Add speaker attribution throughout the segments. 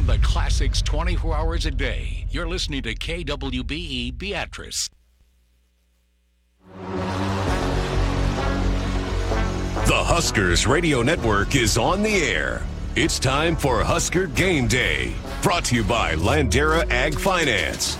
Speaker 1: Playing the classics 24 hours a day. You're listening to KWBE Beatrice.
Speaker 2: The Huskers Radio Network is on the air. It's time for Husker Game Day. Brought to you by Landera Ag Finance.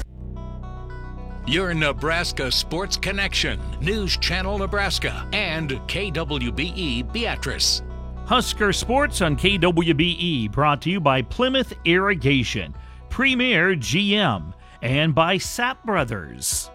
Speaker 1: Your Nebraska Sports Connection, News Channel Nebraska, and KWBE Beatrice.
Speaker 3: Husker Sports on KWBE, brought to you by Plymouth Irrigation, Premier GM, and by Sapp Brothers.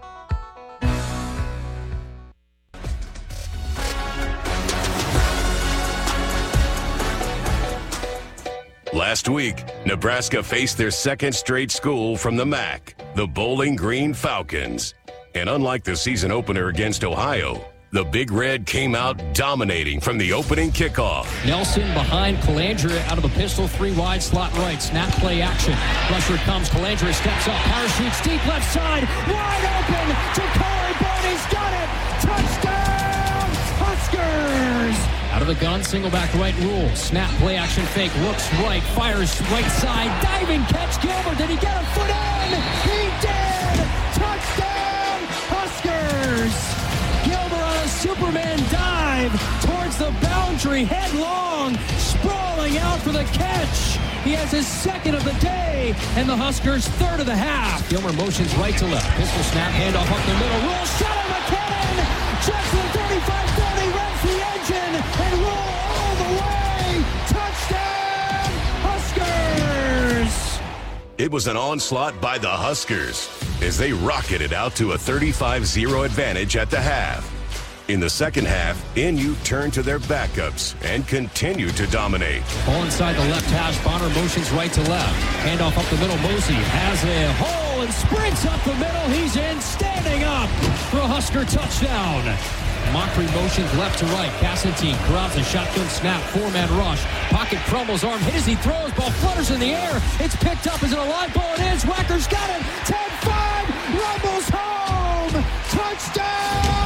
Speaker 2: Last week, Nebraska faced their second straight school from the MAC, the Bowling Green Falcons. And unlike the season opener against Ohio, the Big Red came out dominating from the opening kickoff.
Speaker 4: Nelson behind Calandra out of a pistol, 3 wide, slot right, snap play action. Rusher comes, Calandra steps up, parachutes deep left side, wide open, Ja'Cory Boney's got it, touchdown, Huskers! Out of the gun, single back right rule, snap play action fake, looks right, fires right side, diving catch, Gilbert, did he get a foot in? He did! Touchdown, Huskers! Superman dive towards the boundary, headlong, sprawling out for the catch. He has his second of the day, and the Huskers' third of the half. Gilmer motions right to left. Pistol snap, handoff up the middle. Roll, shot of McKinnon. Jackson 35-30, revs the engine, and roll all the way. Touchdown, Huskers!
Speaker 2: It was an onslaught by the Huskers as they rocketed out to a 35-0 advantage at the half. In the second half, NU turned to their backups and continued to dominate.
Speaker 4: Ball inside the left hash. Bonner motions right to left. Handoff up the middle. Mosey has a hole and sprints up the middle. He's in, standing up for a Husker touchdown. Montcrief motions left to right. Casentine grabs a shotgun snap. 4-man rush. Pocket crumbles. Arm hit as he throws. Ball flutters in the air. It's picked up. Is it a live ball? It is. Wacker's got it. 10-5. Rumbles home. Touchdown,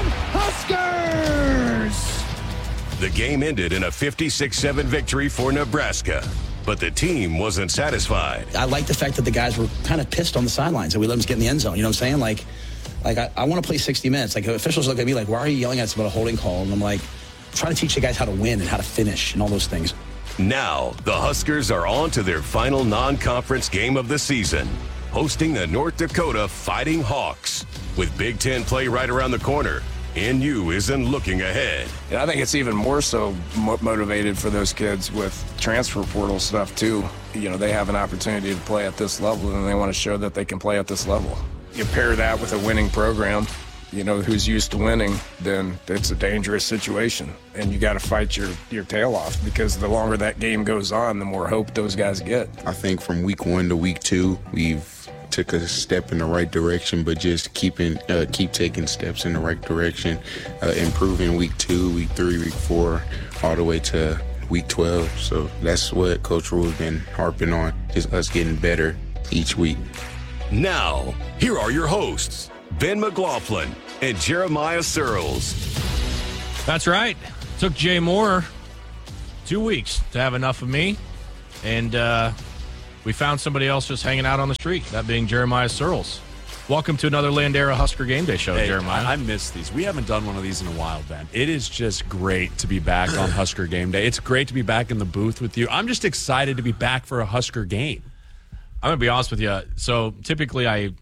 Speaker 4: Huskers!
Speaker 2: The game ended in a 56-7 victory for Nebraska, but the team wasn't satisfied.
Speaker 5: I like the fact that the guys were kind of pissed on the sidelines that we let them get in the end zone. You know what I'm saying? I want to play 60 minutes. Like, officials look at me like, why are you yelling at us about a holding call? And I'm like, trying to teach the guys how to win and how to finish and all those things.
Speaker 2: Now, the Huskers are on to their final non-conference game of the season, hosting the North Dakota Fighting Hawks. With Big Ten play right around the corner, NU isn't looking ahead.
Speaker 6: And I think it's even more so motivated for those kids with transfer portal stuff, too. You know, they have an opportunity to play at this level, and they want to show that they can play at this level. You pair that with a winning program, you know, who's used to winning, then it's a dangerous situation. And you got to fight your tail off, because the longer that game goes on, the more hope those guys get.
Speaker 7: I think from week 1 to week 2, we've took a step in the right direction, but just keep taking steps in the right direction, improving week 2, week 3, week 4, all the way to week 12. So that's what Coach Rhule's been harping on, is us getting better each week.
Speaker 2: Now, here are your hosts, Ben McLaughlin and Jeremiah Searles.
Speaker 8: That's right. Took Jay Moore 2 weeks to have enough of me, and we found somebody else just hanging out on the street, that being Jeremiah Searles. Welcome to another Landera Husker Game Day show, Jeremiah.
Speaker 9: I miss these. We haven't done one of these in a while, Ben. It is just great to be back on Husker Game Day. It's great to be back in the booth with you. I'm just excited to be back for a Husker game.
Speaker 8: I'm going to be honest with you. So typically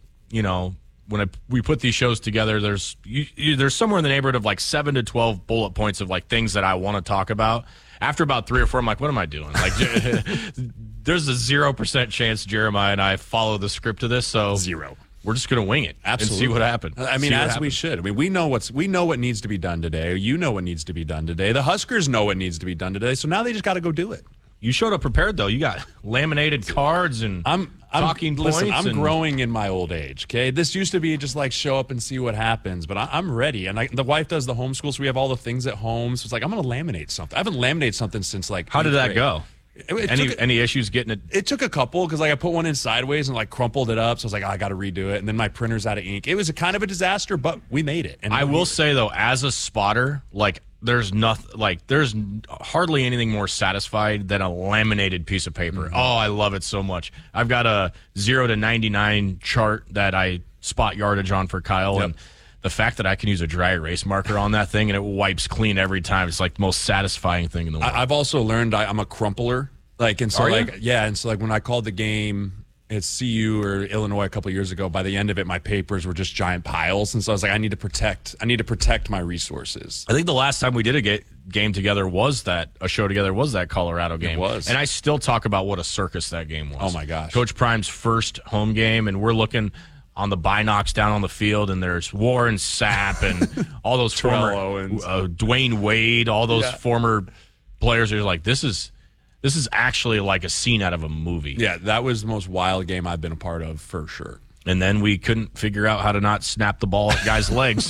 Speaker 8: when we put these shows together, there's somewhere in the neighborhood of like 7 to 12 bullet points of like things that I want to talk about. After about 3 or 4, I'm like, what am I doing? Like, there's a 0% chance Jeremiah and I follow the script of this. So
Speaker 9: 0.
Speaker 8: We're just going to wing it.
Speaker 9: Absolutely.
Speaker 8: And see what happens.
Speaker 9: I mean, as we should. I mean, we know what needs to be done today. You know what needs to be done today. The Huskers know what needs to be done today. So now they just got to go do it.
Speaker 8: You showed up prepared, though. You got laminated cards and talking points.
Speaker 9: Listen, I'm growing in my old age, okay? This used to be just like show up and see what happens, but I'm ready. And the wife does the homeschool, so we have all the things at home. So it's like, I'm going to laminate something. I haven't laminated something since like...
Speaker 8: How did that go? Any issues getting it?
Speaker 9: It took a couple, because like I put one in sideways and like crumpled it up. So I was like, I got to redo it. And then my printer's out of ink. It was a kind of a disaster, but we made it. And
Speaker 8: I will say, though, as a spotter, like... there's hardly anything more satisfied than a laminated piece of paper.
Speaker 9: Mm-hmm.
Speaker 8: Oh, I love it so much. I've got a 0 to 99 chart that I spot yardage on for Kyle, and the fact that I can use a dry erase marker on that thing and it wipes clean every time, it's like the most satisfying thing in the world.
Speaker 9: I've also learned I'm a crumpler. And so when I called the game at CU or Illinois a couple of years ago, by the end of it, my papers were just giant piles, and so I was like, I need to protect my resources.
Speaker 8: I think the last time we did a game together was that Colorado game.
Speaker 9: It was,
Speaker 8: and I still talk about what a circus that game was.
Speaker 9: Oh my gosh,
Speaker 8: Coach Prime's first home game, and we're looking on the binocs down on the field, and there's Warren Sapp and all those former Dwayne Wade, all those former players. Are like, this is actually like a scene out of a movie.
Speaker 9: Yeah, that was the most wild game I've been a part of for sure.
Speaker 8: And then we couldn't figure out how to not snap the ball at guys' legs.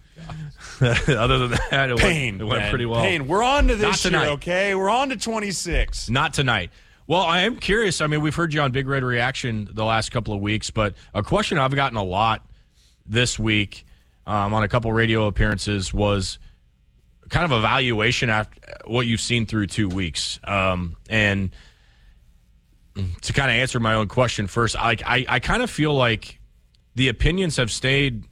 Speaker 8: Other than that, it went pretty well.
Speaker 9: Payne, we're on to this
Speaker 8: year,
Speaker 9: okay? We're on to 26.
Speaker 8: Not tonight. Well, I am curious. I mean, we've heard you on Big Red Reaction the last couple of weeks, but a question I've gotten a lot this week on a couple radio appearances was kind of evaluation after what you've seen through 2 weeks. And to kind of answer my own question first, I kind of feel like the opinions have stayed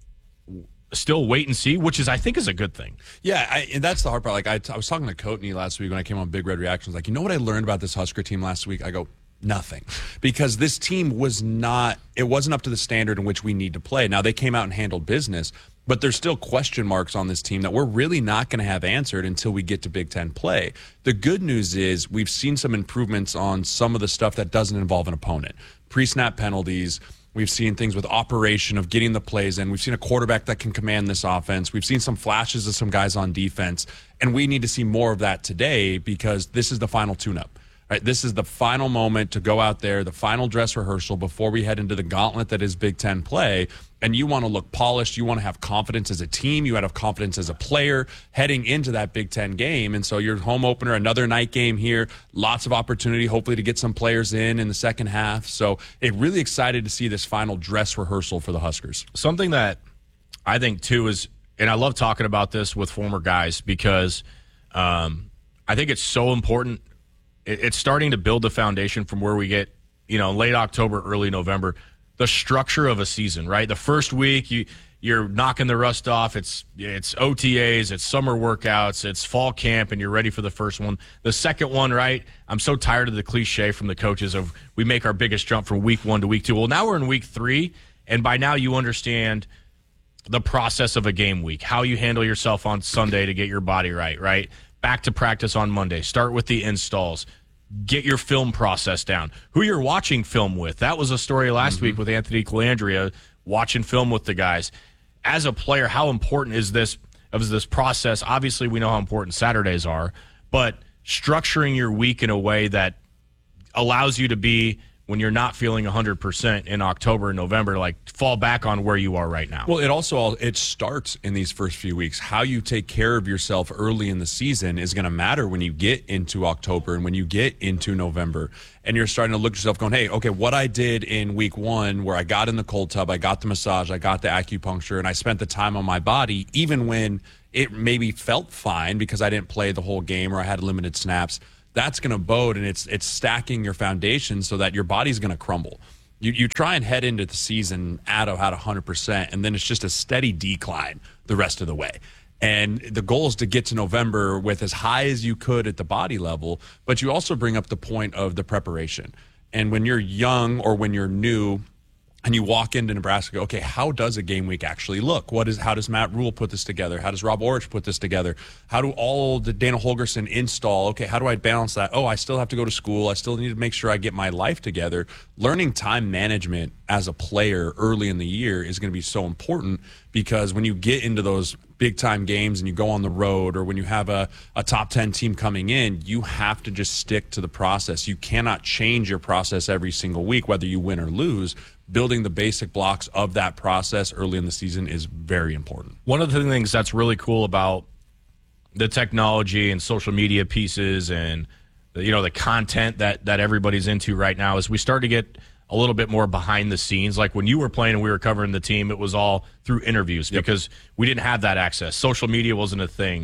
Speaker 8: still wait and see, which I think is a good thing.
Speaker 9: Yeah, and that's the hard part. Like I was talking to Coatney last week when I came on Big Red Reactions. Like, you know what I learned about this Husker team last week? I go, nothing, because this team wasn't up to the standard in which we need to play. Now, they came out and handled business, but there's still question marks on this team that we're really not going to have answered until we get to Big Ten play. The good news is we've seen some improvements on some of the stuff that doesn't involve an opponent. Pre-snap penalties. We've seen things with operation of getting the plays in. We've seen a quarterback that can command this offense. We've seen some flashes of some guys on defense, and we need to see more of that today because this is the final tune-up. Right, this is the final moment to go out there, the final dress rehearsal before we head into the gauntlet that is Big Ten play. And you want to look polished. You want to have confidence as a team. You want to have confidence as a player heading into that Big Ten game. And so your home opener, another night game here, lots of opportunity, hopefully, to get some players in the second half. So really excited to see this final dress rehearsal for the Huskers.
Speaker 8: Something that I think, too, is, and I love talking about this with former guys because I think it's so important. It's starting to build the foundation from where we get, late October, early November, the structure of a season, right? The first week, you're knocking the rust off. It's OTAs, it's summer workouts, it's fall camp, and you're ready for the first one. The second one, right? I'm so tired of the cliche from the coaches of we make our biggest jump from week 1 to week 2. Well, now we're in week 3, and by now you understand the process of a game week, how you handle yourself on Sunday to get your body right? Back to practice on Monday. Start with the installs. Get your film process down. Who you're watching film with. That was a story last week with Anthony Colandrea, watching film with the guys. As a player, how important is this process? Obviously, we know how important Saturdays are, but structuring your week in a way that allows you to be, when you're not feeling 100% in October and November, like fall back on where you are right now.
Speaker 9: Well, it starts in these first few weeks. How you take care of yourself early in the season is going to matter when you get into October and when you get into November. And you're starting to look at yourself going, hey, okay, what I did in week 1 where I got in the cold tub, I got the massage, I got the acupuncture, and I spent the time on my body, even when it maybe felt fine because I didn't play the whole game or I had limited snaps. That's going to bode, and it's stacking your foundation so that your body's going to crumble. You try and head into the season at 100%, and then it's just a steady decline the rest of the way. And the goal is to get to November with as high as you could at the body level, but you also bring up the point of the preparation. And when you're young or when you're new, and you walk into Nebraska, okay, how does a game week actually look? How does Matt Rule put this together? How does Rob Orich put this together? How do all the Dana Holgerson install? Okay, how do I balance that? Oh, I still have to go to school. I still need to make sure I get my life together. Learning time management as a player early in the year is going to be so important because when you get into those big-time games and you go on the road or when you have a top 10 team coming in, you have to just stick to the process. You cannot change your process every single week, whether you win or lose. Building the basic blocks of that process early in the season is very important.
Speaker 8: One of the things that's really cool about the technology and social media pieces and the content that everybody's into right now is we start to get a little bit more behind the scenes. Like when you were playing and we were covering the team, it was all through interviews because we didn't have that access. Social media wasn't a thing.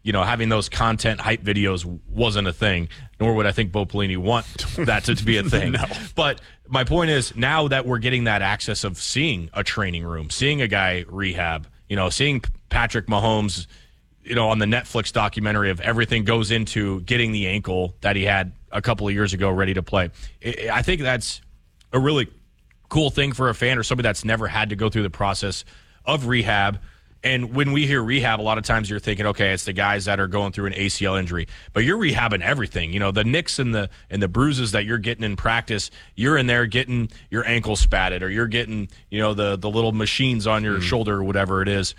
Speaker 8: having those content hype videos wasn't a thing, nor would I think Bo Pelini want that to be a thing.
Speaker 9: No.
Speaker 8: But my point is, now that we're getting that access of seeing a training room, seeing a guy rehab, seeing Patrick Mahomes, on the Netflix documentary of everything goes into getting the ankle that he had a couple of years ago ready to play. I think that's a really cool thing for a fan or somebody that's never had to go through the process of rehab. And when we hear rehab, a lot of times you're thinking, okay, it's the guys that are going through an ACL injury, but you're rehabbing everything. The nicks and the bruises that you're getting in practice, you're in there getting your ankle spatted, or you're getting, the little machines on your shoulder or whatever it is.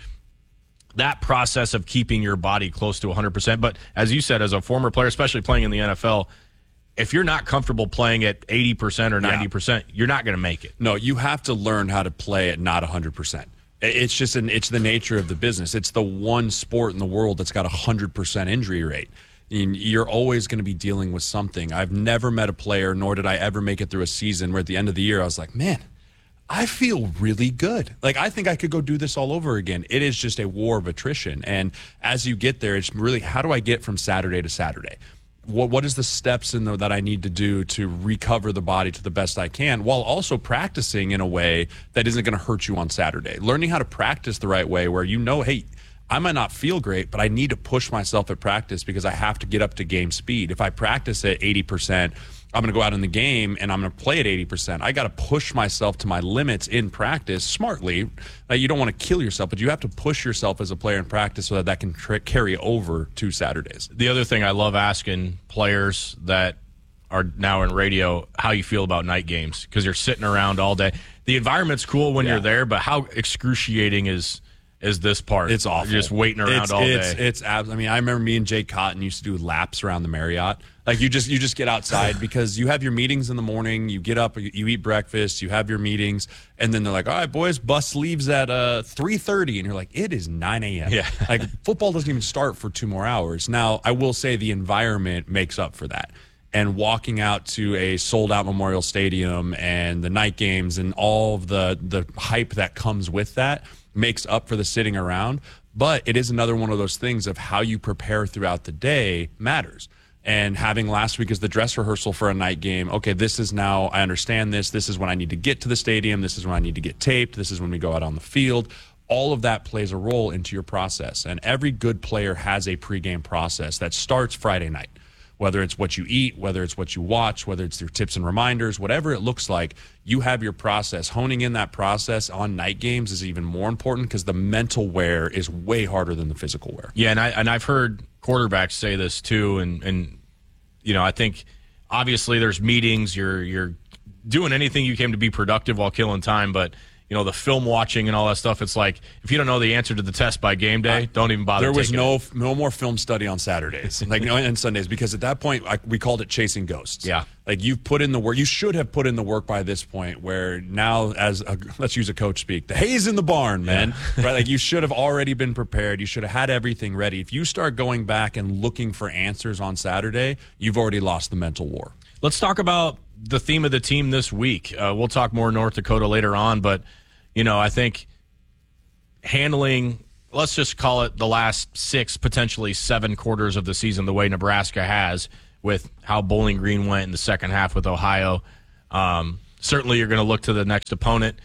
Speaker 8: That process of keeping your body close to 100%. But as you said, as a former player, especially playing in the NFL, if you're not comfortable playing at 80% or 90%, you're not going to make it.
Speaker 9: No, you have to learn how to play at not 100%. It's just it's the nature of the business. It's the one sport in the world that's got 100% injury rate. You're always going to be dealing with something. I've never met a player, nor did I ever make it through a season where at the end of the year I was like, man, I feel really good. Like, I think I could go do this all over again. It is just a war of attrition. And as you get there, it's really, how do I get from Saturday to Saturday? What is the steps that I need to do to recover the body to the best I can, while also practicing in a way that isn't going to hurt you on Saturday? Learning how to practice the right way where hey, I might not feel great, but I need to push myself at practice because I have to get up to game speed. If I practice at 80%, I'm going to go out in the game and I'm going to play at 80%. I got to push myself to my limits in practice smartly. You don't want to kill yourself, but you have to push yourself as a player in practice so that can carry over to Saturdays.
Speaker 8: The other thing I love asking players that are now in radio, how you feel about night games, because you're sitting around all day. The environment's cool when you're there, but how excruciating is this part?
Speaker 9: It's awful.
Speaker 8: You're just waiting around all day.
Speaker 9: I remember me and Jake Cotton used to do laps around the Marriott. Like, you just get outside because you have your meetings in the morning, you get up, you eat breakfast, you have your meetings, and then they're like, all right, boys, bus leaves at 3:30, and you're like, it is 9 a.m.
Speaker 8: Yeah.
Speaker 9: Like, football doesn't even start for 2 more hours. Now, I will say the environment makes up for that. And walking out to a sold-out Memorial Stadium and the night games and all of the hype that comes with that makes up for the sitting around. But it is another one of those things of how you prepare throughout the day matters. And having last week as the dress rehearsal for a night game, okay, this is now, I understand this. This is when I need to get to the stadium. This is when I need to get taped. This is when we go out on the field. All of that plays a role into your process. And every good player has a pregame process that starts Friday night. Whether it's what you eat, whether it's what you watch, whether it's your tips and reminders, whatever it looks like, you have your process. Honing in that process on night games is even more important because the mental wear is way harder than the physical wear.
Speaker 8: Yeah, and I've heard quarterbacks say this too, and I think obviously there's meetings. You're doing anything you can to be productive while killing time, but the film watching and all that stuff, it's like, if you don't know the answer to the test by game day, don't even bother.
Speaker 9: There was no more film study on Saturdays, and Sundays, because at that point we called it chasing ghosts.
Speaker 8: Yeah.
Speaker 9: Like, you've put in the work. You should have put in the work by this point, where now, let's use a coach speak, the hay's in the barn, man. Yeah. Right? Like, you should have already been prepared. You should have had everything ready. If you start going back and looking for answers on Saturday, you've already lost the mental war.
Speaker 8: Let's talk about the theme of the team this week. We'll talk more North Dakota later on, but I think handling, let's just call it the last 6, potentially 7 quarters of the season the way Nebraska has, with how Bowling Green went in the second half with Ohio. Certainly you're going to look to the next opponent.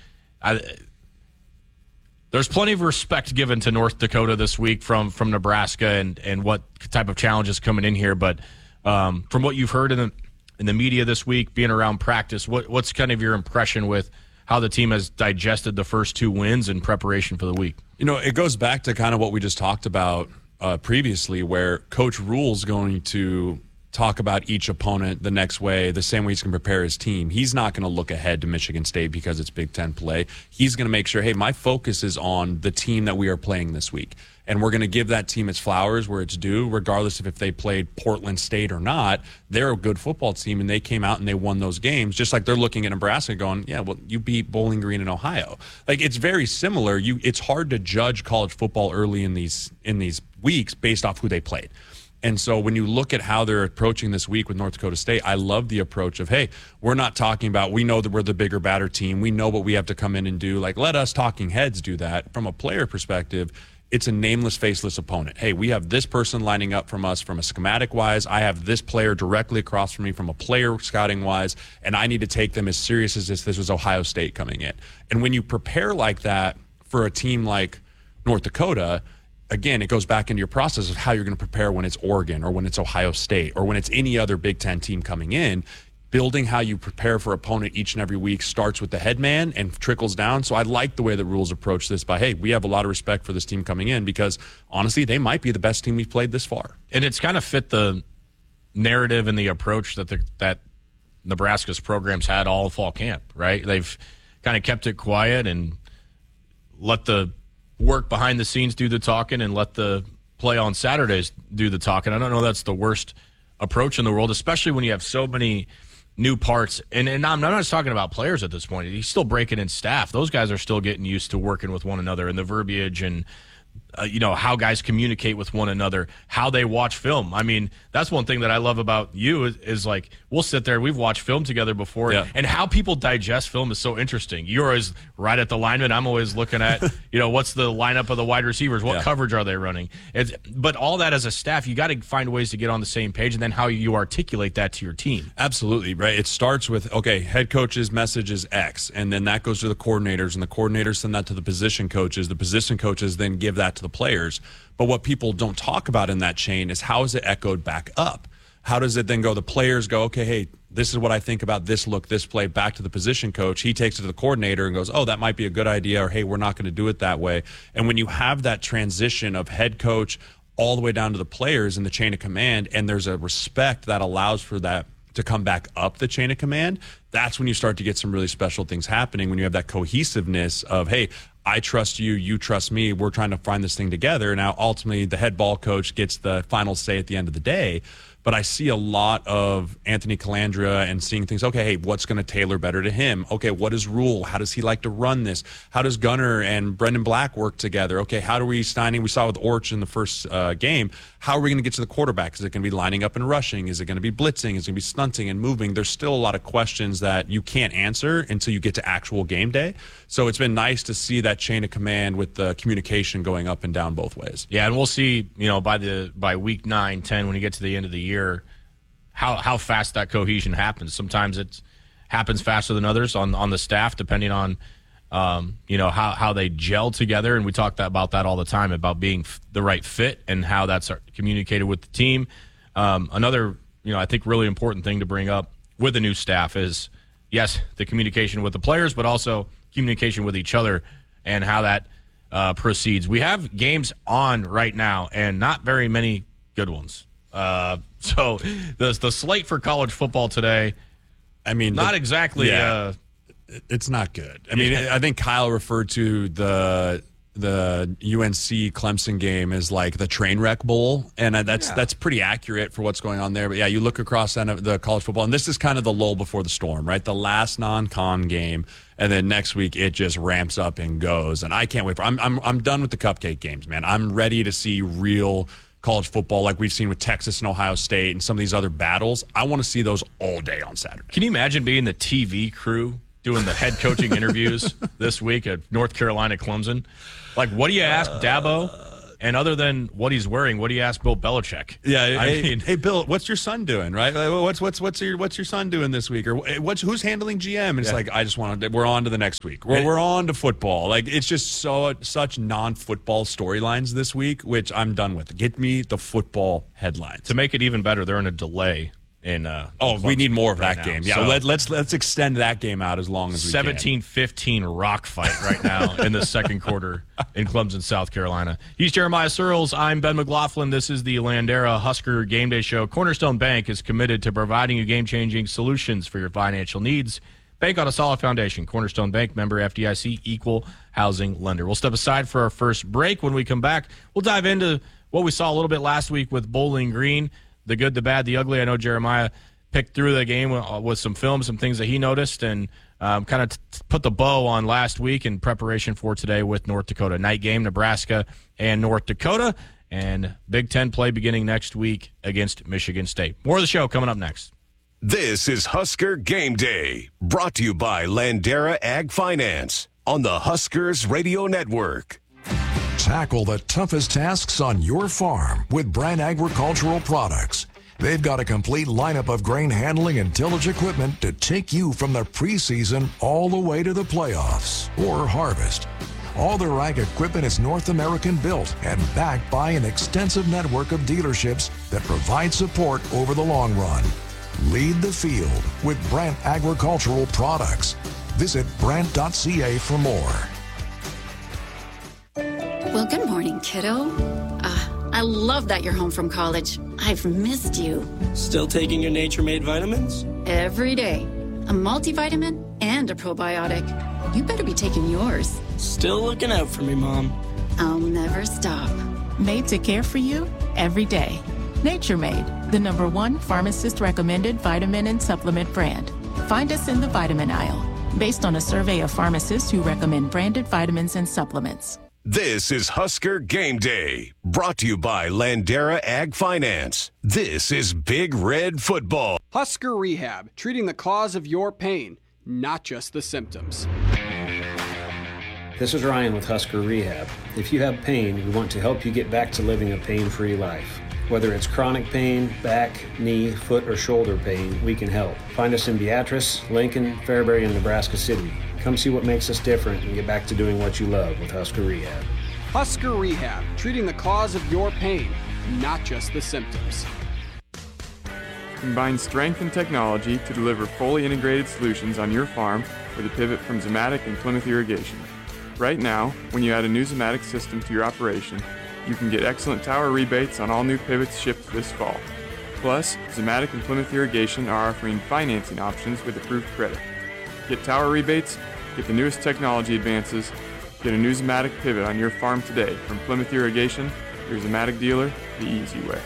Speaker 8: There's plenty of respect given to North Dakota this week from Nebraska and what type of challenges coming in here. But from what you've heard in the media this week, being around practice, what's kind of your impression with how the team has digested the first 2 wins in preparation for the week?
Speaker 9: It goes back to kind of what we just talked about previously, where Coach Rule's going to talk about each opponent the next way, the same way he's going to prepare his team. He's not going to look ahead to Michigan State because it's Big Ten play. He's going to make sure, hey, my focus is on the team that we are playing this week. And we're going to give that team its flowers where it's due, regardless of if they played Portland State or not. They're a good football team, and they came out and they won those games, just like they're looking at Nebraska going, yeah, well, you beat Bowling Green in Ohio. Like, it's very similar. It's hard to judge college football early in these weeks based off who they played. And so when you look at how they're approaching this week with North Dakota State, I love the approach of, hey, we're not talking about, we know that we're the bigger, badder team. We know what we have to come in and do. Like, let us talking heads do that. From a player perspective, it's a nameless, faceless opponent. Hey, we have this person lining up from us from a schematic-wise. I have this player directly across from me from a player scouting-wise, and I need to take them as serious as if this was Ohio State coming in. And when you prepare like that for a team like North Dakota, again, it goes back into your process of how you're going to prepare when it's Oregon or when it's Ohio State or when it's any other Big Ten team coming in. Building how you prepare for opponent each and every week starts with the head man and trickles down. So I like the way the rules approach this by, hey, we have a lot of respect for this team coming in because, honestly, they might be the best team we've played this far.
Speaker 8: And it's kind of fit the narrative and the approach that Nebraska's programs had all fall camp, right? They've kind of kept it quiet and let the work behind the scenes do the talking and let the play on Saturdays do the talking. I don't know that's the worst approach in the world, especially when you have so many new parts. And I'm not just talking about players at this point. He's still breaking in staff. Those guys are still getting used to working with one another and the verbiage and how guys communicate with one another, how they watch film. I mean, that's one thing that I love about you is like, we'll sit there, we've watched film together before, and how people digest film is so interesting. You're always right at the lineman. I'm always looking at, what's the lineup of the wide receivers? What coverage are they running? But all that as a staff, you got to find ways to get on the same page and then how you articulate that to your team.
Speaker 9: Absolutely, right? It starts with, okay, head coach's message is X, and then that goes to the coordinators, and the coordinators send that to the position coaches. The position coaches then give that to the players. But what people don't talk about in that chain is how is it echoed back up? How does it then go? The players go, okay, hey, this is what I think about this look, this play, back to the position coach. He takes it to the coordinator and goes, oh, that might be a good idea, or hey, we're not going to do it that way. And when you have that transition of head coach all the way down to the players in the chain of command, and there's a respect that allows for that to come back up the chain of command, that's when you start to get some really special things happening, when you have that cohesiveness of, hey, I trust you, you trust me, we're trying to find this thing together. Now, ultimately, the head ball coach gets the final say at the end of the day. But I see a lot of Anthony Calandra and seeing things, okay, hey, what's going to tailor better to him? Okay, what is Rule? How does he like to run this? How does Gunner and Brendan Black work together? Okay, how do we, Steining, we saw with Orch in the first game, how are we going to get to the quarterback? Is it going to be lining up and rushing? Is it going to be blitzing? Is it going to be stunting and moving? There's still a lot of questions that you can't answer until you get to actual game day. So it's been nice to see that chain of command with the communication going up and down both ways.
Speaker 8: Yeah, and we'll see, by week 9, 10, when you get to the end of the year, how fast that cohesion happens. Sometimes it happens faster than others on the staff, depending on how they gel together. And we talk about that all the time, about being the right fit and how that's communicated with the team. Another, I think really important thing to bring up with the new staff is, yes, the communication with the players, but also communication with each other and how that proceeds. We have games on right now and not very many good ones. So the slate for college football today, I mean, not exactly.
Speaker 9: It's not good. I mean, I think Kyle referred to the UNC Clemson game as like the train wreck bowl, and that's pretty accurate for what's going on there. But yeah, you look across the college football, and this is kind of the lull before the storm, right? The last non-con game, and then next week it just ramps up and goes. And I can't wait for. I'm done with the cupcake games, man. I'm ready to see real college football like we've seen with Texas and Ohio State and some of these other battles. I want to see those all day on Saturday.
Speaker 8: Can you imagine being the TV crew doing the head coaching interviews this week at North Carolina Clemson? Like, what do you ask Dabo? And other than what he's wearing, what do you ask Bill Belichick?
Speaker 9: Yeah, hey Bill, what's your son doing? Right? What's your son doing this week? Or who's handling GM? And it's like, we're on to the next week. We're on to football. Like, it's just such non-football storylines this week, which I'm done with. Get me the football headlines.
Speaker 8: To make it even better, they're in a delay.
Speaker 9: We need more of that game. Yeah, so let's extend that game out as long as we can.
Speaker 8: 17-15 rock fight right now in the second quarter in Clemson, South Carolina. He's Jeremiah Searles. I'm Ben McLaughlin. This is the Landera Husker Game Day Show. Cornerstone Bank is committed to providing you game-changing solutions for your financial needs. Bank on a solid foundation. Cornerstone Bank, member FDIC, equal housing lender. We'll step aside for our first break. When we come back, we'll dive into what we saw a little bit last week with Bowling Green. The good, the bad, the ugly. I know Jeremiah picked through the game with some film, some things that he noticed, and kind of put the bow on last week in preparation for today with North Dakota. Night game, Nebraska and North Dakota, and Big Ten play beginning next week against Michigan State. More of the show coming up next.
Speaker 2: This is Husker Game Day, brought to you by Landera Ag Finance on the Huskers Radio Network.
Speaker 10: Tackle the toughest tasks on your farm with Brandt Agricultural Products. They've got a complete lineup of grain handling and tillage equipment to take you from the preseason all the way to the playoffs or harvest. All their ag equipment is North American built and backed by an extensive network of dealerships that provide support over the long run. Lead the field with Brandt Agricultural Products. Visit Brandt.ca for more.
Speaker 11: Well, good morning, kiddo. I love that you're home from college. I've missed you.
Speaker 12: Still taking your Nature Made vitamins?
Speaker 11: Every day. A multivitamin and a probiotic. You better be taking yours.
Speaker 12: Still looking out for me, Mom.
Speaker 11: I'll never stop.
Speaker 13: Made to care for you every day. Nature Made, the #1 pharmacist-recommended vitamin and supplement brand. Find us in the vitamin aisle, based on a survey of pharmacists who recommend branded vitamins and supplements.
Speaker 2: This is Husker Game Day, brought to you by Landera Ag Finance. This is Big Red Football.
Speaker 14: Husker Rehab, treating the cause of your pain, not just the symptoms.
Speaker 15: This is Ryan with Husker Rehab. If you have pain, we want to help you get back to living a pain-free life. Whether it's chronic pain, back, knee, foot, or shoulder pain, we can help. Find us in Beatrice, Lincoln, Fairbury, and Nebraska City. Come see what makes us different and get back to doing what you love with Husker Rehab.
Speaker 14: Husker Rehab, treating the cause of your pain, not just the symptoms.
Speaker 16: Combine strength and technology to deliver fully integrated solutions on your farm with a pivot from Zimmatic and Plymouth Irrigation. Right now, when you add a new Zimmatic system to your operation, you can get excellent tower rebates on all new pivots shipped this fall. Plus, Zimmatic and Plymouth Irrigation are offering financing options with approved credit. Get tower rebates, get the newest technology advances, get a new Zimmatic pivot on your farm today from Plymouth Irrigation, your Zimmatic dealer, the easy way.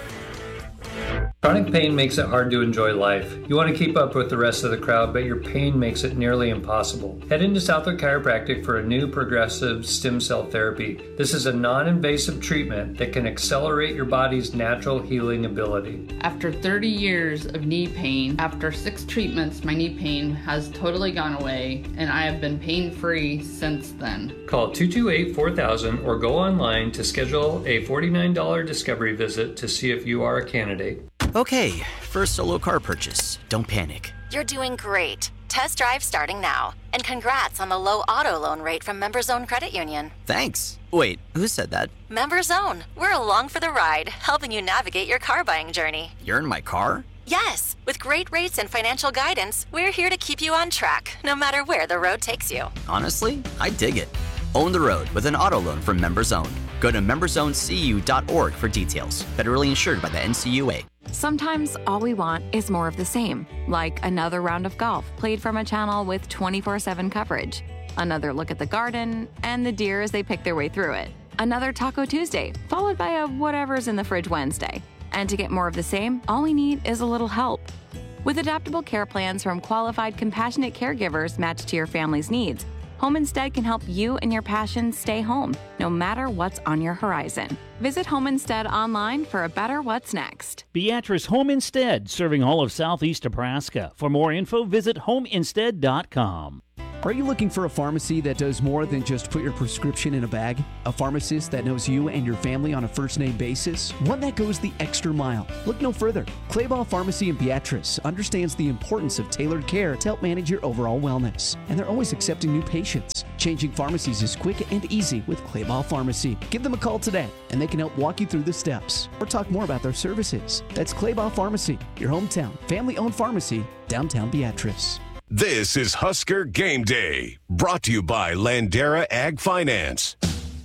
Speaker 17: Chronic pain makes it hard to enjoy life. You want to keep up with the rest of the crowd, but your pain makes it nearly impossible. Head into Southwood Chiropractic for a new progressive stem cell therapy. This is a non-invasive treatment that can accelerate your body's natural healing ability.
Speaker 18: After 30 years of knee pain, after 6 treatments, my knee pain has totally gone away, and I have been pain-free since then.
Speaker 17: Call 228-4000 or go online to schedule a $49 discovery visit to see if you are a candidate.
Speaker 19: Okay, first solo car purchase. Don't panic.
Speaker 20: You're doing great. Test drive starting now. And congrats on the low auto loan rate from MemberZone Credit Union.
Speaker 19: Thanks. Wait, who said that?
Speaker 20: MemberZone. We're along for the ride, helping you navigate your car buying journey.
Speaker 19: You're in my car?
Speaker 20: Yes. With great rates and financial guidance, we're here to keep you on track, no matter where the road takes you.
Speaker 19: Honestly, I dig it. Own the road with an auto loan from MemberZone. Go to memberzonecu.org for details. Federally insured by the NCUA.
Speaker 21: Sometimes all we want is more of the same, like another round of golf played from a channel with 24/7 coverage, another look at the garden, and the deer as they pick their way through it, another Taco Tuesday, followed by a whatever's in the fridge Wednesday. And to get more of the same, all we need is a little help. With adaptable care plans from qualified, compassionate caregivers matched to your family's needs, Home Instead can help you and your passions stay home, no matter what's on your horizon. Visit Home Instead online for a better what's next.
Speaker 3: Beatrice Home Instead, serving all of southeast Nebraska. For more info, visit homeinstead.com.
Speaker 22: Are you looking for a pharmacy that does more than just put your prescription in a bag? A pharmacist that knows you and your family on a first-name basis? One that goes the extra mile? Look no further. Clayball Pharmacy in Beatrice understands the importance of tailored care to help manage your overall wellness. And they're always accepting new patients. Changing pharmacies is quick and easy with Clayball Pharmacy. Give them a call today, and they can help walk you through the steps or talk more about their services. That's Clayball Pharmacy, your hometown, family-owned pharmacy, downtown Beatrice.
Speaker 2: This is Husker Game Day, brought to you by Landera Ag Finance.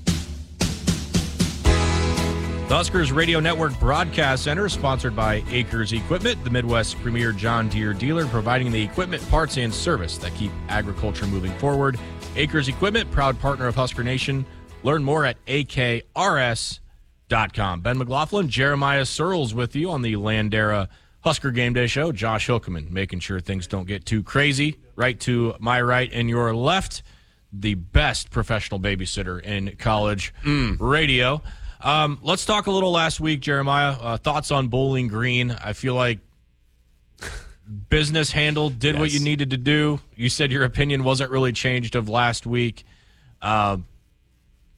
Speaker 8: The Huskers Radio Network Broadcast Center is sponsored by Acres Equipment, the Midwest's premier John Deere dealer, providing the equipment, parts, and service that keep agriculture moving forward. Acres Equipment, proud partner of Husker Nation. Learn more at akrs.com. Ben McLaughlin, Jeremiah Searles with you on the Landera Husker Game Day Show. Josh Hilkeman making sure things don't get too crazy. Right to my right and your left, the best professional babysitter in college radio. Let's talk a little last week, Jeremiah. Thoughts on Bowling Green. I feel like business handled, did what you needed to do. You said your opinion wasn't really changed of last week.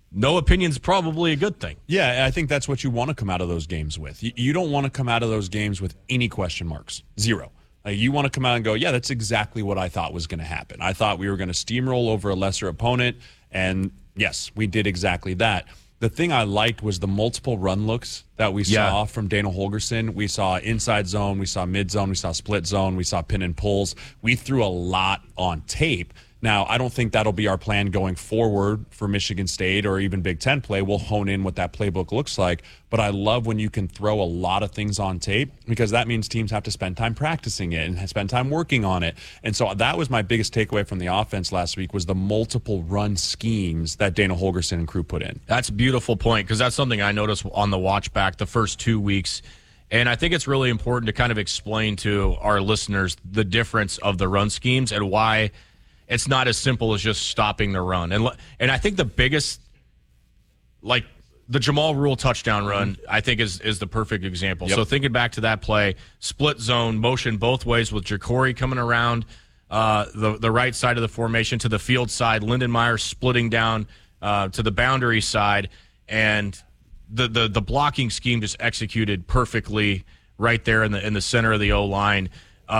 Speaker 8: no opinion's probably a good thing.
Speaker 9: Yeah, I think that's what you want to come out of those games with. You don't want to come out of those games with any question marks. Zero. You want to come out and go, yeah, that's exactly what I thought was going to happen. I thought we were going to steamroll over a lesser opponent, and yes, we did exactly that. The thing I liked was the multiple run looks that we saw from Dana Holgorsen. We saw inside zone, we saw mid zone, we saw split zone, we saw pin and pulls. We threw a lot on tape. Now, I don't think that'll be our plan going forward for Michigan State or even Big Ten play. We'll hone in what that playbook looks like. But I love when you can throw a lot of things on tape, because that means teams have to spend time practicing it and spend time working on it. And so that was my biggest takeaway from the offense last week, was the multiple run schemes that Dana Holgorsen and crew put in.
Speaker 8: That's a beautiful point, because that's something I noticed on the watch back the first 2 weeks. And I think it's really important to kind of explain to our listeners the difference of the run schemes and why it's not as simple as just stopping the run. And I think the biggest, like the Jamal Rule touchdown run, I think is the perfect example.
Speaker 9: Yep.
Speaker 8: So thinking back to that play, split zone, motion both ways with Ja'Cory coming around the right side of the formation to the field side, Lindenmeyer splitting down to the boundary side, and the blocking scheme just executed perfectly right there in the center of the O-line.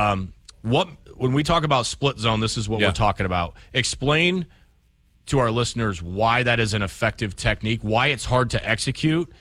Speaker 8: When we talk about split zone, this is what we're talking about. Explain to our listeners why that is an effective technique, why it's hard to execute,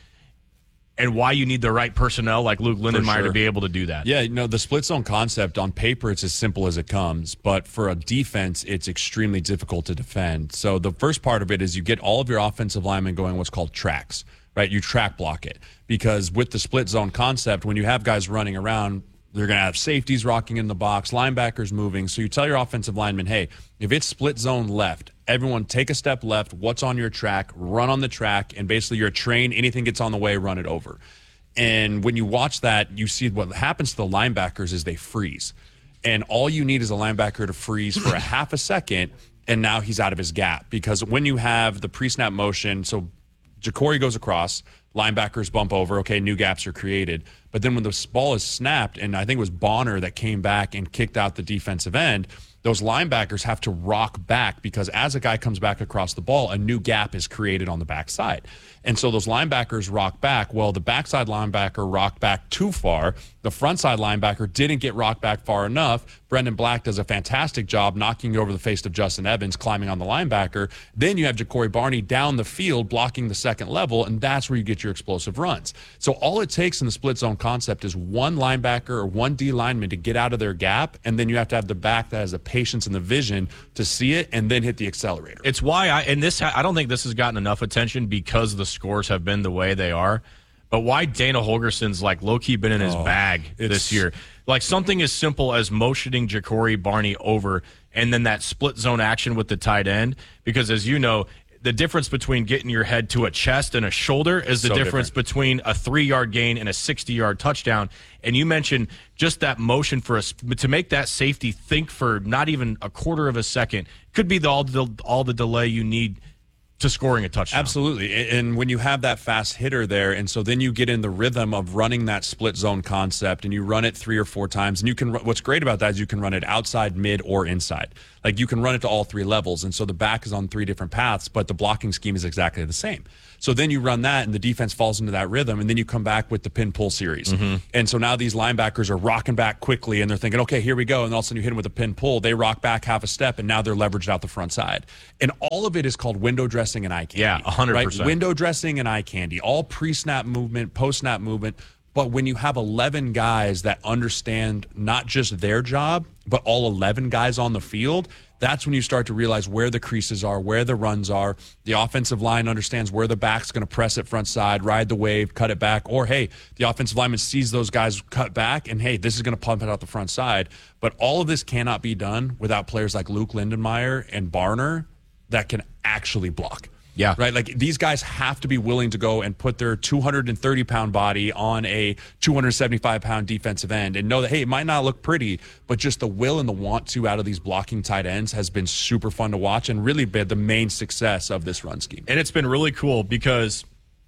Speaker 8: and why you need the right personnel like Luke Lindenmeyer to be able to do that.
Speaker 9: Yeah, the split zone concept, on paper, it's as simple as it comes. But for a defense, it's extremely difficult to defend. So the first part of it is you get all of your offensive linemen going what's called tracks, right? You track block it. Because with the split zone concept, when you have guys running around, they're going to have safeties rocking in the box, linebackers moving. So you tell your offensive linemen, hey, if it's split zone left, everyone take a step left. What's on your track? Run on the track. And basically you're trained. Anything gets on the way, run it over. And when you watch that, you see what happens to the linebackers is they freeze. And all you need is a linebacker to freeze for a half a second, and now he's out of his gap. Because when you have the pre-snap motion, so Ja'Cory goes across, linebackers bump over, okay, new gaps are created. But then when the ball is snapped, and I think it was Bonner that came back and kicked out the defensive end, those linebackers have to rock back, because as a guy comes back across the ball, a new gap is created on the backside. And so those linebackers rock back. Well, the backside linebacker rocked back too far. The front side linebacker didn't get rocked back far enough. Brendan Black does a fantastic job knocking over the face of Justin Evans, climbing on the linebacker. Then you have Ja'Cory Barney down the field blocking the second level, and that's where you get your explosive runs. So all it takes in the split zone concept is one linebacker or one D lineman to get out of their gap, and then you have to have the back that has the patience and the vision to see it and then hit the accelerator.
Speaker 8: It's why I don't think this has gotten enough attention, because the scores have been the way they are. But why Dana Holgorsen's like low-key been in his bag this year. Like something as simple as motioning Ja'Cory Barney over and then that split zone action with the tight end. Because as you know, the difference between getting your head to a chest and a shoulder is the difference between a 3-yard gain and a 60-yard touchdown. And you mentioned just that motion to make that safety think for not even a quarter of a second could be all the delay you need to scoring a touchdown.
Speaker 9: Absolutely. And when you have that fast hitter there, and so then you get in the rhythm of running that split zone concept, and you run it 3 or 4 times, and you can, what's great about that is you can run it outside, mid, or inside. Like you can run it to all 3 levels, and so the back is on 3 different paths, but the blocking scheme is exactly the same. So then you run that, and the defense falls into that rhythm, and then you come back with the pin-pull series. And so now these linebackers are rocking back quickly, and they're thinking, okay, here we go, and all of a sudden you hit them with a pin-pull. They rock back half a step, and now they're leveraged out the front side. And all of it is called window dressing and eye candy.
Speaker 8: Yeah, 100%.
Speaker 9: Right? Window dressing and eye candy, all pre-snap movement, post-snap movement. But when you have 11 guys that understand not just their job, but all 11 guys on the field, that's when you start to realize where the creases are, where the runs are. The offensive line understands where the back's going to press it front side, ride the wave, cut it back. Or, hey, the offensive lineman sees those guys cut back, and, hey, this is going to pump it out the front side. But all of this cannot be done without players like Luke Lindenmeyer and Barner that can actually block.
Speaker 8: Yeah.
Speaker 9: Right? Like, these guys have to be willing to go and put their 230-pound body on a 275-pound defensive end and know that, hey, it might not look pretty, but just the will and the want to out of these blocking tight ends has been super fun to watch and really been the main success of this run scheme.
Speaker 8: And it's been really cool because,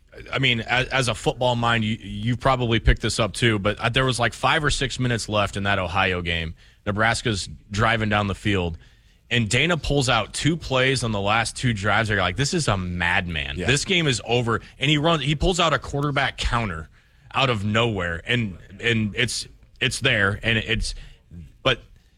Speaker 8: I mean, as a football mind, you probably picked this up too, but there was like 5 or 6 minutes left in that Ohio game. Nebraska's driving down the field, and Dana pulls out 2 plays on the last 2 drives. They're like, this is a madman. Yeah. This game is over. And he pulls out a quarterback counter out of nowhere, and it's there, and but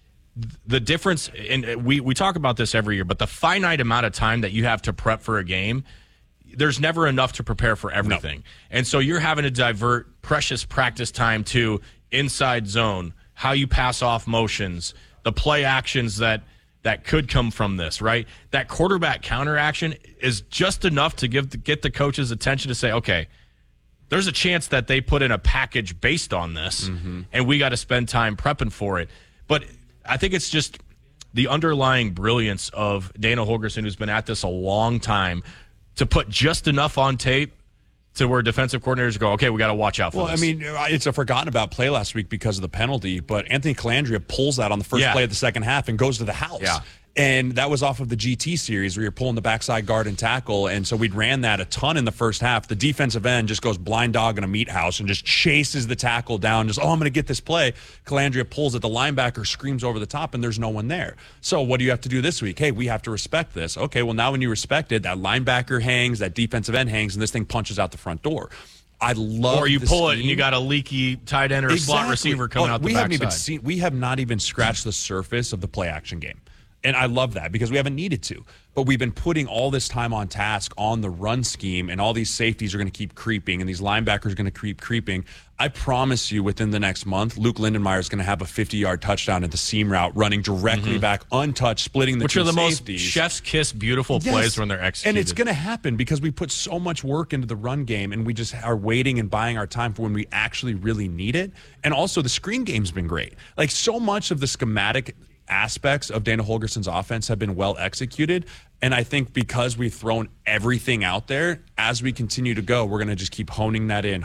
Speaker 8: the difference, and we talk about this every year, but the finite amount of time that you have to prep for a game, there's never enough to prepare for everything. No. And so you're having to divert precious practice time to inside zone, how you pass off motions, the play actions that could come from this, right? That quarterback counter action is just enough to get the coach's attention to say, okay, there's a chance that they put in a package based on this, and we got to spend time prepping for it. But I think it's just the underlying brilliance of Dana Holgorsen, who's been at this a long time, to put just enough on tape to where defensive coordinators go, okay, we got to watch out for this.
Speaker 9: I mean, it's a forgotten about play last week because of the penalty, but Anthony Calandria pulls that on the first play of the second half and goes to the house. Yeah. And that was off of the GT series where you're pulling the backside guard and tackle. And so we ran that a ton in the first half. The defensive end just goes blind dog in a meat house and just chases the tackle down. Just, I'm going to get this play. Calandria pulls it. The linebacker screams over the top, and there's no one there. So what do you have to do this week? Hey, we have to respect this. Okay, well, now when you respect it, that linebacker hangs, that defensive end hangs, and this thing punches out the front door. I love. Or
Speaker 8: you pull it and you got a leaky tight end or slot receiver coming out the backside.
Speaker 9: We have not even scratched the surface of the play action game. And I love that because we haven't needed to. But we've been putting all this time on task on the run scheme, and all these safeties are going to keep creeping, and these linebackers are going to keep creeping. I promise you within the next month, Luke Lindenmeyer is going to have a 50-yard touchdown at the seam route, running directly back, untouched, splitting the two safeties. Which are the most
Speaker 8: chef's kiss beautiful plays when they're executed.
Speaker 9: And it's going to happen because we put so much work into the run game, and we just are waiting and buying our time for when we actually really need it. And also the screen game's been great. Like, so much of the schematic aspects of Dana Holgorsen's offense have been well executed. And I think because we've thrown everything out there, as we continue to go, we're going to just keep honing that in,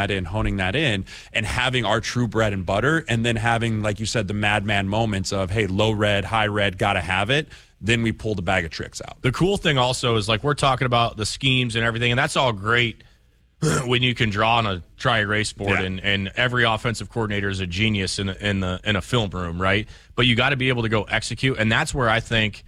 Speaker 9: and having our true bread and butter, and then having, like you said, the madman moments of, hey, low red, high red, got to have it. Then we pull the bag of tricks out.
Speaker 8: The cool thing also is, like, we're talking about the schemes and everything, and that's all great when you can draw on a dry erase board, and every offensive coordinator is a genius in a film room, right? But you got to be able to go execute, and that's where I think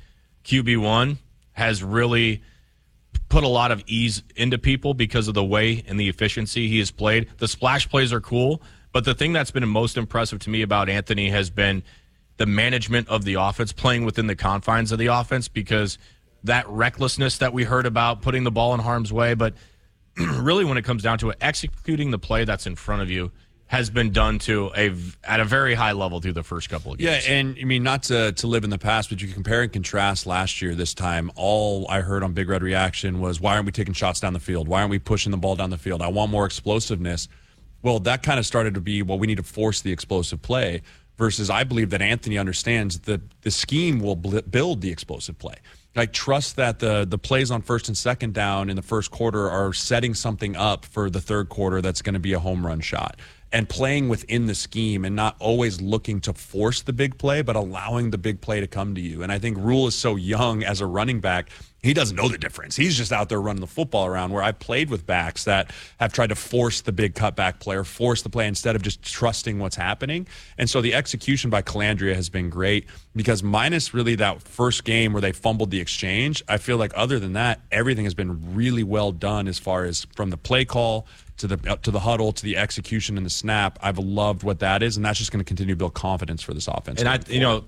Speaker 8: QB1 has really put a lot of ease into people because of the way and the efficiency he has played. The splash plays are cool, but the thing that's been most impressive to me about Anthony has been the management of the offense, playing within the confines of the offense, because that recklessness that we heard about, putting the ball in harm's way, but really when it comes down to it, executing the play that's in front of you has been done at a very high level through the first couple of games.
Speaker 9: Yeah, and I mean, not to live in the past, but you compare and contrast last year this time. All I heard on Big Red Reaction was, why aren't we taking shots down the field? Why aren't we pushing the ball down the field? I want more explosiveness. Well, that kind of started to be, well, we need to force the explosive play, versus I believe that Anthony understands that the scheme will build the explosive play. Like, trust that the plays on first and second down in the first quarter are setting something up for the third quarter that's going to be a home run shot. And playing within the scheme and not always looking to force the big play, but allowing the big play to come to you. And I think Rule is so young as a running back, he doesn't know the difference. He's just out there running the football around, where I played with backs that have tried to force the big cutback play or force the play instead of just trusting what's happening. And so the execution by Calandria has been great, because minus really that first game where they fumbled the exchange, I feel like other than that, everything has been really well done as far as from the play call to the huddle, to the execution and the snap. I've loved what that is, and that's just going to continue to build confidence for this offense.
Speaker 8: And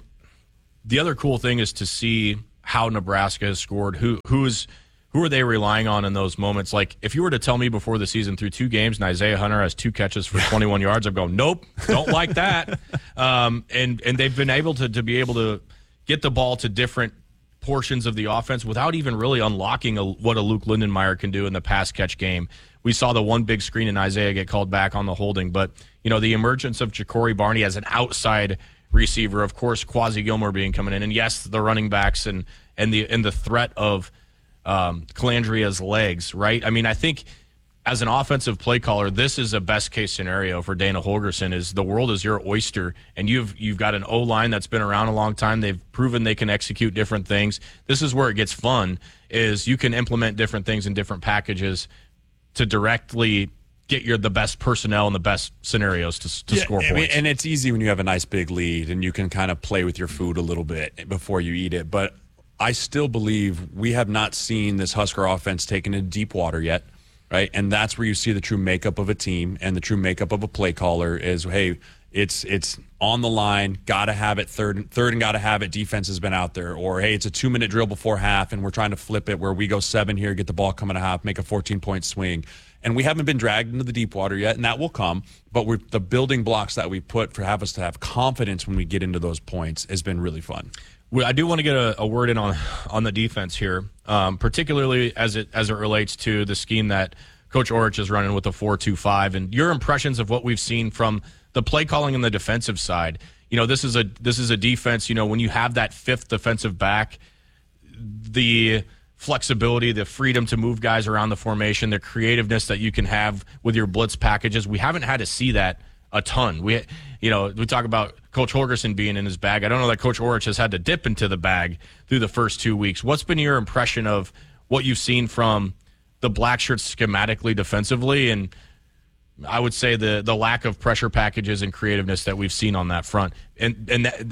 Speaker 8: the other cool thing is to see how Nebraska has scored. Who are they relying on in those moments? Like, if you were to tell me before the season through 2 games and Isaiah Hunter has 2 catches for 21 yards, I'd go, nope, don't like that. And they've been able to be able to get the ball to different portions of the offense without even really unlocking what a Luke Lindenmeyer can do in the pass catch game. We saw the one big screen and Isaiah get called back on the holding, but the emergence of Ja'Cory Barney as an outside receiver, of course, Quasi Gilmore coming in, and yes, the running backs and the threat of Calandria's legs, right? I mean, I think as an offensive play caller, this is a best case scenario for Dana Holgorsen. Is the world is your oyster, and you've got an O-line that's been around a long time. They've proven they can execute different things. This is where it gets fun, is you can implement different things in different packages to directly get the best personnel and the best scenarios to score points.
Speaker 9: I mean, and it's easy when you have a nice big lead and you can kind of play with your food a little bit before you eat it. But I still believe we have not seen this Husker offense taken into deep water yet, right? And that's where you see the true makeup of a team and the true makeup of a play caller is, hey, it's on the line, got to have it third and got to have it. Defense has been out there. Or, hey, it's a 2-minute drill before half and we're trying to flip it where we go 7 here, get the ball coming to half, make a 14-point swing. And we haven't been dragged into the deep water yet, and that will come. But the building blocks that we put for have us to have confidence when we get into those points has been really fun.
Speaker 8: Well, I do want to get a word in on the defense here, particularly as it relates to the scheme that Coach Orich is running with the 4-2-5, and your impressions of what we've seen from the play calling on the defensive side. You know, this is a defense. You know, when you have that fifth defensive back, the flexibility, the freedom to move guys around the formation, the creativeness that you can have with your blitz packages, we haven't had to see that a ton. We talk about Coach Holgorsen being in his bag. I don't know that Coach Orich has had to dip into the bag through the first 2 weeks. What's been your impression of what you've seen from the Black Shirts schematically defensively, and I would say the lack of pressure packages and creativeness that we've seen on that front, and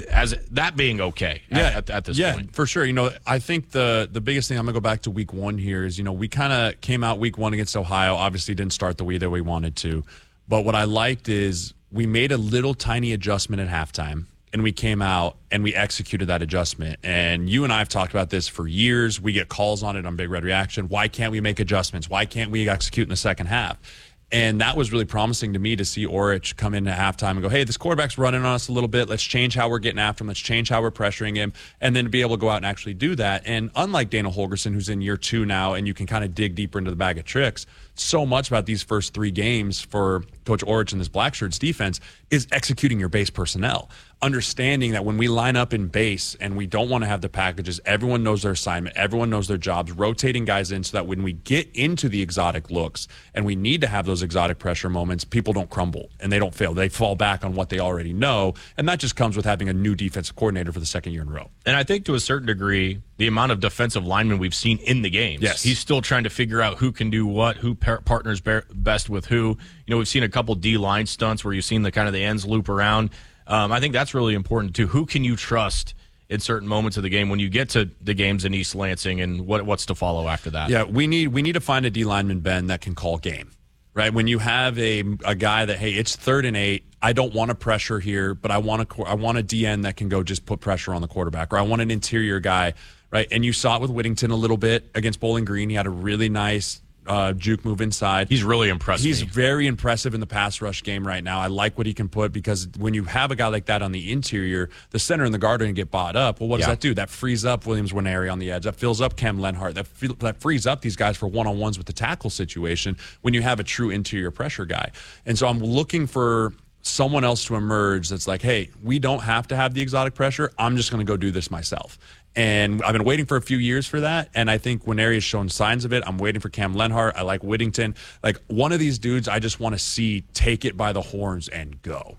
Speaker 8: that being okay at this point?
Speaker 9: Yeah, for sure. You know, I think the biggest thing, I'm going to go back to week 1 here, is, you know, we kind of came out week 1 against Ohio, obviously didn't start the way that we wanted to. But what I liked is we made a little tiny adjustment at halftime, and we came out and we executed that adjustment. And you and I have talked about this for years. We get calls on it on Big Red Reaction. Why can't we make adjustments? Why can't we execute in the second half? And that was really promising to me to see Orich come into halftime and go, hey, this quarterback's running on us a little bit. Let's change how we're getting after him. Let's change how we're pressuring him. And then to be able to go out and actually do that. And unlike Dana Holgorsen, who's in year 2 now, and you can kind of dig deeper into the bag of tricks, so much about these first 3 games for Coach Orich and this Black Shirts defense is executing your base personnel. Understanding that when we line up in base and we don't want to have the packages, everyone knows their assignment, everyone knows their jobs, rotating guys in so that when we get into the exotic looks and we need to have those exotic pressure moments, people don't crumble and they don't fail. They fall back on what they already know, and that just comes with having a new defensive coordinator for the second year in a row.
Speaker 8: And I think to a certain degree, the amount of defensive linemen we've seen in the games,
Speaker 9: yes,
Speaker 8: he's still trying to figure out who can do what, who partners best with who. You know, we've seen a couple D-line stunts where you've seen the kind of the ends loop around. I think that's really important, too. Who can you trust in certain moments of the game when you get to the games in East Lansing, and what's to follow after that?
Speaker 9: Yeah, we need to find a D-lineman, Ben, that can call game, right? When you have a guy that, hey, it's 3rd and 8, I don't want to pressure here, but I want a DN that can go just put pressure on the quarterback, or I want an interior guy, right? And you saw it with Whittington a little bit against Bowling Green. He had a really nice juke move inside.
Speaker 8: He's really impressive.
Speaker 9: He's very impressive in the pass rush game right now. I like what he can put, because when you have a guy like that on the interior, the center and the guard are going to get bought up. Well, what does that do? That frees up Williams Nwaneri on the edge. That fills up Cam Lenhart. That frees up these guys for one-on-ones with the tackle situation when you have a true interior pressure guy. And so I'm looking for someone else to emerge that's like, hey, we don't have to have the exotic pressure. I'm just going to go do this myself. And I've been waiting for a few years for that, and I think Nwaneri has shown signs of it. I'm waiting for Cam Lenhart. I like Whittington. Like, one of these dudes I just want to see take it by the horns and go.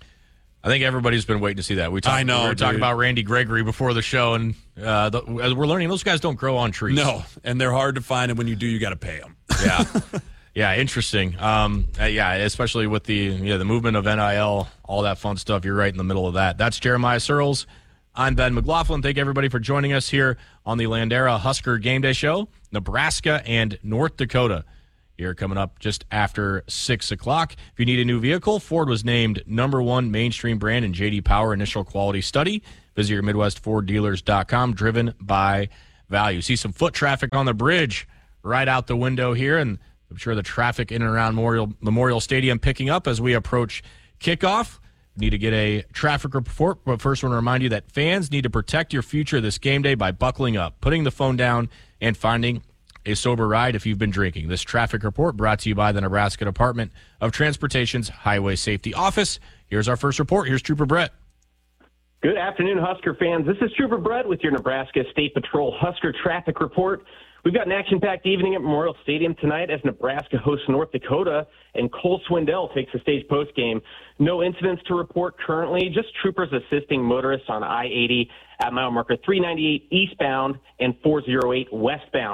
Speaker 8: I think everybody's been waiting to see that. We were talking about Randy Gregory before the show, and we're learning those guys don't grow on trees.
Speaker 9: No, and they're hard to find, and when you do, you got to pay them.
Speaker 8: Yeah. Yeah, interesting. Especially with the movement of NIL, all that fun stuff. You're right in the middle of that. That's Jeremiah Searles. I'm Ben McLaughlin. Thank everybody for joining us here on the Landera Husker Game Day Show. Nebraska and North Dakota here coming up just after 6 o'clock. If you need a new vehicle, Ford was named #1 mainstream brand in J.D. Power Initial Quality Study. Visit your MidwestFordDealers.com, driven by value. See some foot traffic on the bridge right out the window here, and I'm sure the traffic in and around Memorial Stadium picking up as we approach kickoff. Need to get a traffic report, but first I want to remind you that fans need to protect your future this game day by buckling up, putting the phone down, and finding a sober ride if you've been drinking. This traffic report brought to you by the Nebraska Department of Transportation's Highway Safety Office. Here's our first report. Here's Trooper Brett.
Speaker 1: Good afternoon, Husker fans. This is Trooper Brett with your Nebraska State Patrol Husker Traffic Report. We've got an action-packed evening at Memorial Stadium tonight as Nebraska hosts North Dakota, and Cole Swindell takes the stage post-game. No incidents to report currently, just troopers assisting motorists on I-80 at mile marker 398 eastbound and 408 westbound.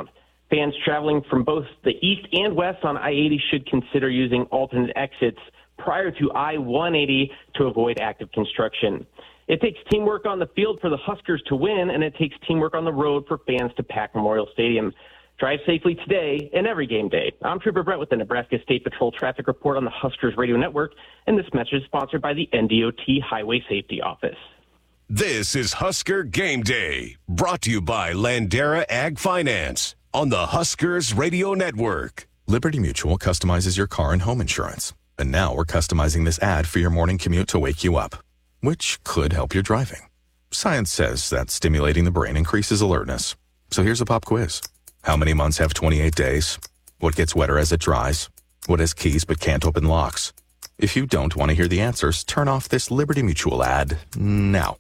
Speaker 1: Fans traveling from both the east and west on I-80 should consider using alternate exits prior to I-180 to avoid active construction. It takes teamwork on the field for the Huskers to win, and it takes teamwork on the road for fans to pack Memorial Stadium. Drive safely today and every game day. I'm Trooper Brett with the Nebraska State Patrol Traffic Report on the Huskers Radio Network, and this message is sponsored by the NDOT Highway Safety Office.
Speaker 2: This is Husker Game Day, brought to you by Landera Ag Finance on the Huskers Radio Network.
Speaker 4: Liberty Mutual customizes your car and home insurance. And now we're customizing this ad for your morning commute to wake you up, which could help your driving. Science says that stimulating the brain increases alertness. So here's a pop quiz. How many months have 28 days? What gets wetter as it dries? What has keys but can't open locks? If you don't want to hear the answers, turn off this Liberty Mutual ad now.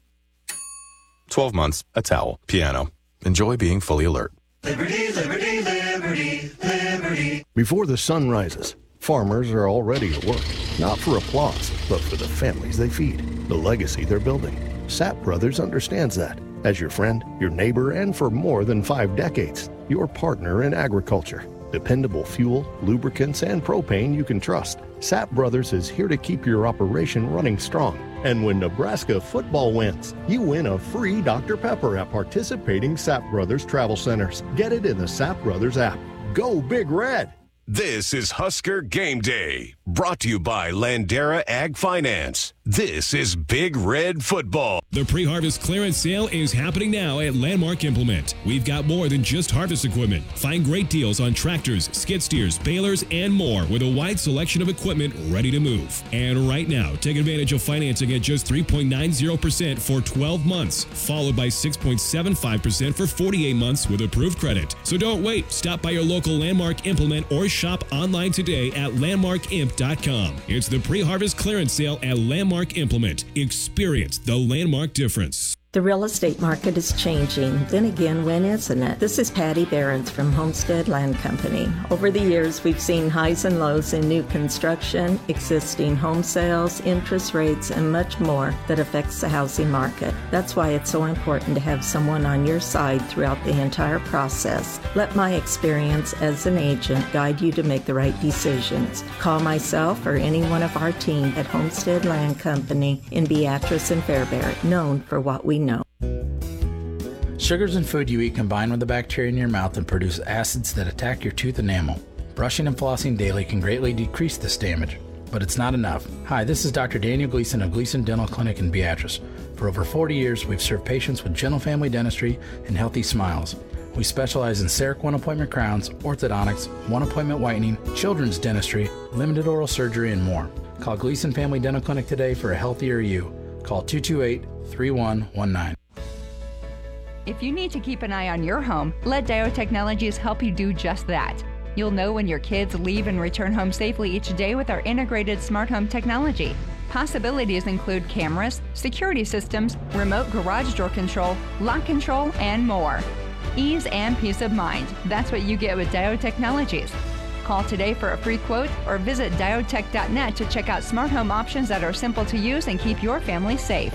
Speaker 4: 12 months, a towel, piano. Enjoy being fully alert.
Speaker 5: Liberty, liberty, liberty, liberty. Before the sun rises, farmers are already at work, not for applause, but for the families they feed, the legacy they're building. Sapp Brothers understands that. As your friend, your neighbor, and for more than 5 decades, your partner in agriculture. Dependable fuel, lubricants, and propane you can trust. Sapp Brothers is here to keep your operation running strong. And when Nebraska football wins, you win a free Dr. Pepper at participating Sapp Brothers travel centers. Get it in the Sapp Brothers app. Go Big Red!
Speaker 2: This is Husker Game Day, brought to you by Landera Ag Finance. This is Big Red Football.
Speaker 23: The pre-harvest clearance sale is happening now at Landmark Implement. We've got more than just harvest equipment. Find great deals on tractors, skid steers, balers, and more with a wide selection of equipment ready to move. And right now, take advantage of financing at just 3.90% for 12 months, followed by 6.75% for 48 months with approved credit. So don't wait. Stop by your local Landmark Implement or shop online today at landmarkimp.com. It's the pre-harvest clearance sale at Landmark Implement. Experience the Landmark difference.
Speaker 24: The real estate market is changing. Then again, when isn't it? This is Patty Behrens from Homestead Land Company. Over the years, we've seen highs and lows in new construction, existing home sales, interest rates, and much more that affects the housing market. That's why it's so important to have someone on your side throughout the entire process. Let my experience as an agent guide you to make the right decisions. Call myself or any one of our team at Homestead Land Company in Beatrice and Fairbury, known for what we know.
Speaker 25: Sugars in food you eat combine with the bacteria in your mouth and produce acids that attack your tooth enamel. Brushing and flossing daily can greatly decrease this damage, but it's not enough. Hi, this is Dr. Daniel Gleason of Gleason Dental Clinic in Beatrice. For over 40 years, we've served patients with gentle family dentistry and healthy smiles. We specialize in CEREC one-appointment crowns, orthodontics, one-appointment whitening, children's dentistry, limited oral surgery, and more. Call Gleason Family Dental Clinic today for a healthier you. Call 228-3119.
Speaker 26: If you need to keep an eye on your home, let Dio Technologies help you do just that. You'll know when your kids leave and return home safely each day with our integrated smart home technology. Possibilities include cameras, security systems, remote garage door control, lock control, and more. Ease and peace of mind. That's what you get with Dio Technologies. Call today for a free quote or visit diotech.net to check out smart home options that are simple to use and keep your family safe.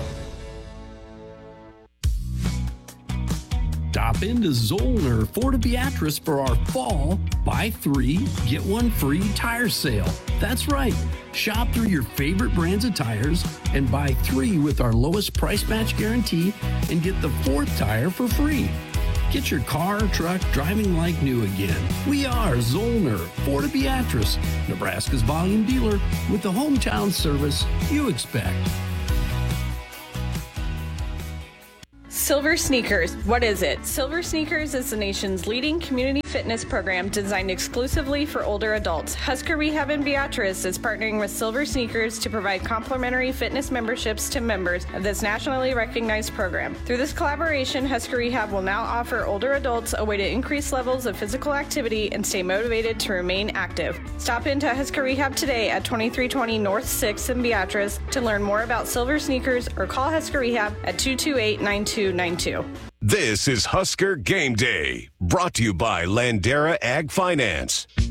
Speaker 27: Stop into Zollner Ford Beatrice for our fall buy 3, get 1 free tire sale. That's right. Shop through your favorite brands of tires and buy 3 with our lowest price match guarantee and get the 4th tire for free. Get your car or truck driving like new again. We are Zollner Ford Beatrice, Nebraska's volume dealer with the hometown service you expect.
Speaker 28: Silver Sneakers. What is it? Silver Sneakers is the nation's leading community fitness program designed exclusively for older adults. Husker Rehab in Beatrice is partnering with Silver Sneakers to provide complimentary fitness memberships to members of this nationally recognized program. Through this collaboration, Husker Rehab will now offer older adults a way to increase levels of physical activity and stay motivated to remain active. Stop into Husker Rehab today at 2320 North 6th in Beatrice to learn more about Silver Sneakers or call Husker Rehab at 228-9292.
Speaker 2: This is Husker Game Day, brought to you by Landera Ag Finance.